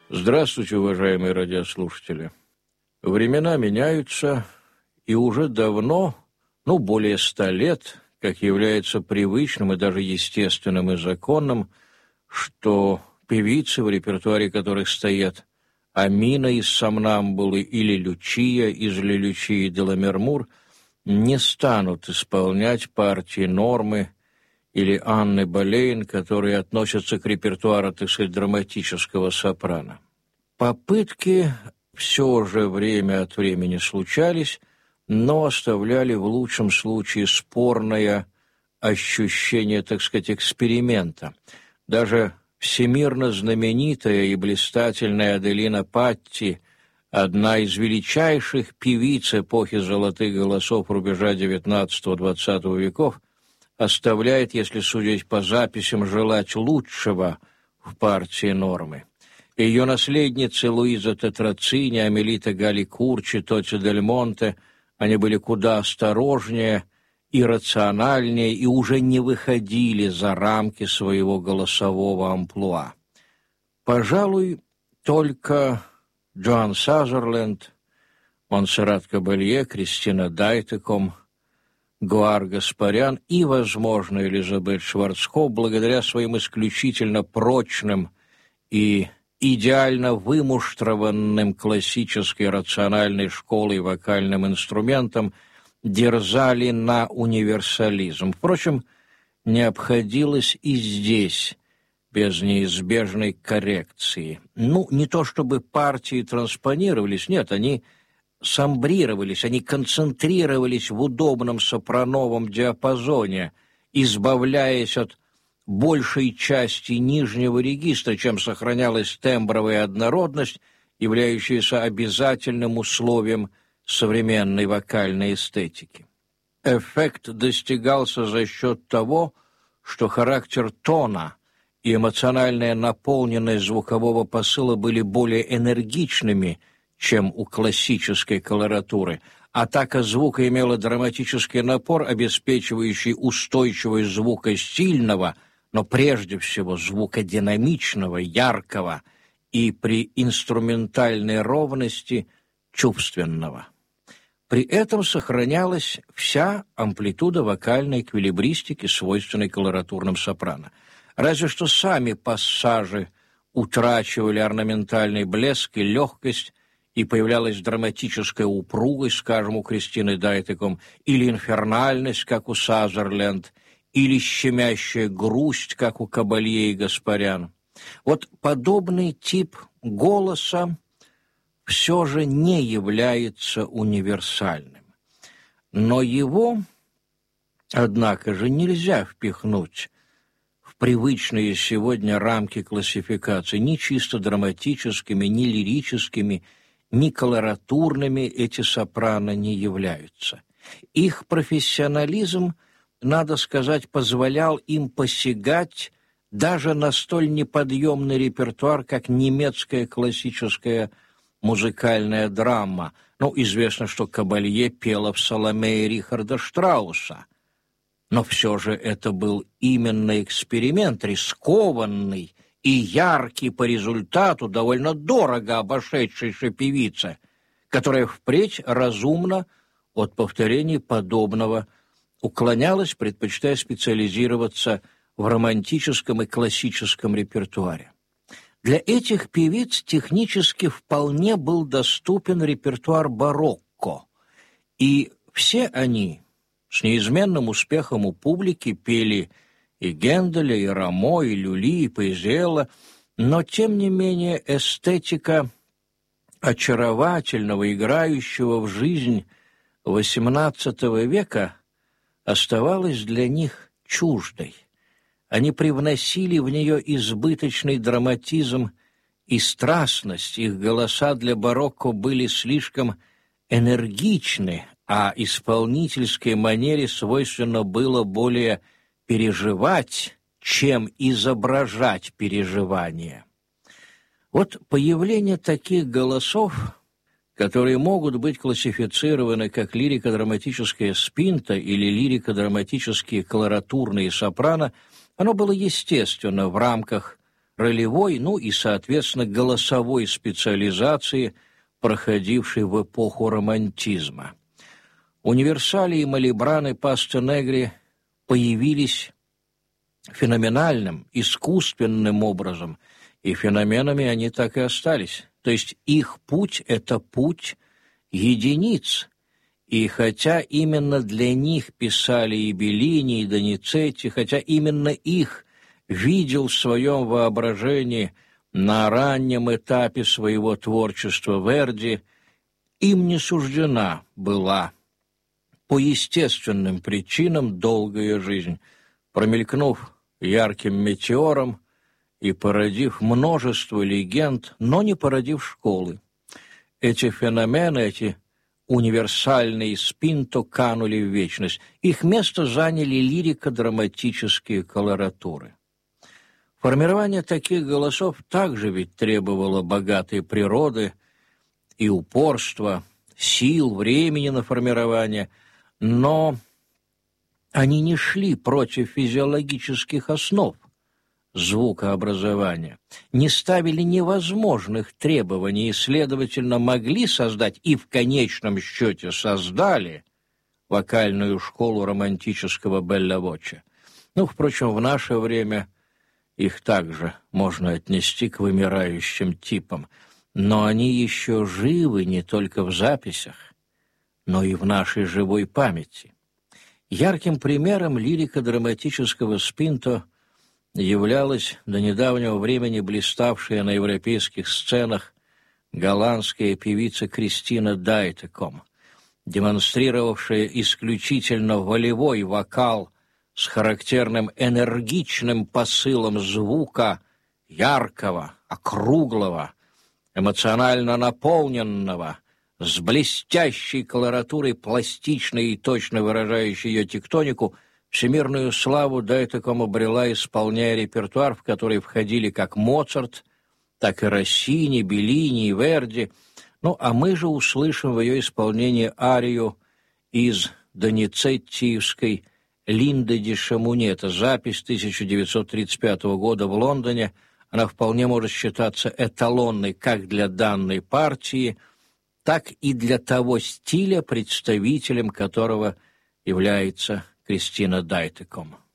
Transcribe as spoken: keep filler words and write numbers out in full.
Здравствуйте, уважаемые радиослушатели. Времена меняются, и уже давно, ну, более ста лет, как является привычным и даже естественным и законным, что певицы, в репертуаре которых стоят Амина из «Сомнамбулы» или Лючия из «Ле Лючии де Ламермур», не станут исполнять партии Нормы или Анны Болейн, которые относятся к репертуару, так сказать, драматического сопрано. Попытки все же время от времени случались, но оставляли в лучшем случае спорное ощущение, так сказать, эксперимента. Даже всемирно знаменитая и блистательная Аделина Патти, одна из величайших певиц эпохи золотых голосов рубежа девятнадцатого-двадцатого веков, оставляет, если судить по записям, желать лучшего в партии Нормы. Ее наследницы Луиза Тетрацини, Амелита Галли-Курчи, Тоти Дель Монте, они были куда осторожнее и рациональнее и уже не выходили за рамки своего голосового амплуа. Пожалуй, только Джоан Сазерленд, Монсеррат Кабалье, Кристина Дайтеком, Гуар Гаспарян и, возможно, Элизабет Шварцкопф, благодаря своим исключительно прочным и идеально вымуштрованным классической рациональной школой вокальным инструментом, дерзали на универсализм. Впрочем, не обходилось и здесь без неизбежной коррекции. Ну, не то чтобы партии транспонировались, нет, они самбрировались, они концентрировались в удобном сопрановом диапазоне, избавляясь от большей части нижнего регистра, чем сохранялась тембровая однородность, являющаяся обязательным условием современной вокальной эстетики. Эффект достигался за счет того, что характер тона и эмоциональная наполненность звукового посыла были более энергичными, чем у классической колоратуры. Атака звука имела драматический напор, обеспечивающий устойчивость звука сильного, но прежде всего звукодинамичного, яркого и при инструментальной ровности чувственного. При этом сохранялась вся амплитуда вокальной эквилибристики, свойственной колоратурным сопрано. Разве что сами пассажи утрачивали орнаментальный блеск и легкость, и появлялась драматическая упругость, скажем, у Кристины Дайтеком, или инфернальность, как у Сазерленд, или щемящая грусть, как у Кабалье и Гаспарян. Вот подобный тип голоса все же не является универсальным. Но его, однако же, нельзя впихнуть в привычные сегодня рамки классификации ни чисто драматическими, ни лирическими, ни колоратурными эти сопрано не являются. Их профессионализм, надо сказать, позволял им посягать даже на столь неподъемный репертуар, как немецкая классическая музыкальная драма. Ну, известно, что Кабалье пела в «Саломее» Рихарда Штрауса. Но все же это был именно эксперимент, рискованный и яркий по результату, довольно дорого обошедшейся певице, которая впредь разумно от повторений подобного уклонялась, предпочитая специализироваться в романтическом и классическом репертуаре. Для этих певиц технически вполне был доступен репертуар барокко, и все они с неизменным успехом у публики пели и Генделя, и Рамо, и Люли, и Пейзела, но, тем не менее, эстетика очаровательного, играющего в жизнь восемнадцатого века оставалась для них чуждой. Они привносили в нее избыточный драматизм и страстность, их голоса для барокко были слишком энергичны, а исполнительской манере свойственно было более переживать, чем изображать переживания. Вот появление таких голосов, которые могут быть классифицированы как лирико-драматическая спинта или лирико-драматические колоратурные сопрано, оно было естественно в рамках ролевой, ну и, соответственно, голосовой специализации, проходившей в эпоху романтизма. Универсали и малибраны Пастенегри появились феноменальным, искусственным образом, и феноменами они так и остались. То есть их путь – это путь единиц. И хотя именно для них писали и Беллини, и Доницетти, хотя именно их видел в своем воображении на раннем этапе своего творчества Верди, им не суждена была по естественным причинам долгая жизнь, промелькнув ярким метеором и породив множество легенд, но не породив школы. Эти феномены, эти универсальные спинто канули в вечность. Их место заняли лирико-драматические колоратуры. Формирование таких голосов также ведь требовало богатой природы и упорства, сил, времени на формирование, но они не шли против физиологических основ звукообразования, не ставили невозможных требований и, следовательно, могли создать и в конечном счете создали вокальную школу романтического белла-воче. Ну, впрочем, в наше время их также можно отнести к вымирающим типам, но они еще живы не только в записях, но и в нашей живой памяти. Ярким примером лирико-драматического спинто являлась до недавнего времени блиставшая на европейских сценах голландская певица Кристина Дайтеком, демонстрировавшая исключительно волевой вокал с характерным энергичным посылом звука, яркого, округлого, эмоционально наполненного, с блестящей колоратурой, пластичной и точно выражающей ее тектонику. Всемирную славу Дайтеком обрела, исполняя репертуар, в который входили как Моцарт, так и Россини, Беллини и Верди. Ну, а мы же услышим в ее исполнении арию из доницеттиевской «Линда ди Шамоне». Это запись тысяча девятьсот тридцать пятого года в Лондоне. Она вполне может считаться эталонной как для данной партии, так и для того стиля, представителем которого является Кристина Дайтеком.